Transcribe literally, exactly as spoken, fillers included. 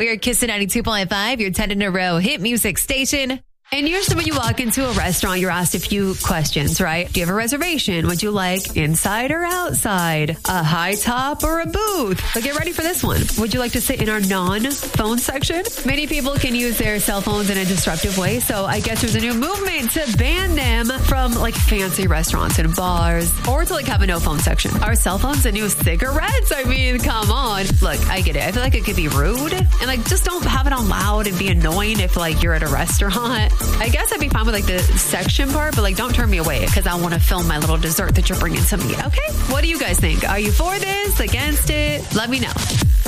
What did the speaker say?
We are Kissing ninety-two point five, your ten in a row hit music station. And usually when you walk into a restaurant, you're asked a few questions, right? Do you have a reservation? Would you like inside or outside? A high top or a booth? But get ready for this one. Would you like to sit in our non-phone section? Many people can use their cell phones in a disruptive way, so I guess there's a new movement to ban them from like fancy restaurants and bars, or to like have a no phone section. Are cell phones the new cigarettes? I mean, come on. Look, I get it. I feel like it could be rude, and like just don't have it on loud and be annoying if like you're at a restaurant. I guess I'd be fine with like the section part, but like don't turn me away because I want to film my little dessert that you're bringing to me. Okay? What do you guys think? Are you for this? Against it? Let me know.